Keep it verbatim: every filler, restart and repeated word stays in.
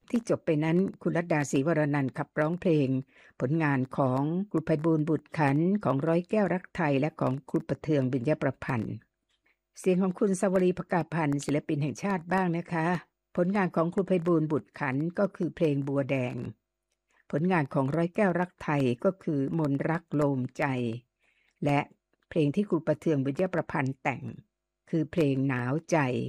ที่จบไปนั้นคุณรัตดาศรีวรนันท์ขับร้องเพลงผลงานของครูไพบูลย์บุตรขันธ์ของร้อยแก้วรักไทยและของครูประเทืองเบญจประพันธ์เสียงของคุณสวรีภกาพันธ์ศิลปินแห่งชาติบ้างนะคะผลงานของครูไพบูลย์บุตรขันธ์ก็คือเพลงบัวแดงผลงานของร้อยแก้วรักไทยก็คือมนต์รักโลมใจและเพลงที่ครูประเทืองเบญจประพันธ์แต่งคือเพลงหนาวใจ